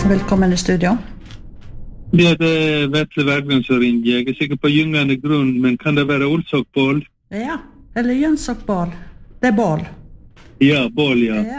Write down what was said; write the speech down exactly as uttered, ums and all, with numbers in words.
Velkommen i studio. Det er det Vetle Bergland som ringer. Jeg er sikker på gyngende grunn, men kan det være Olsok Bål? Ja, eller Jønsok Bål. Det er Bål. Ja, Bål, ja. Ja.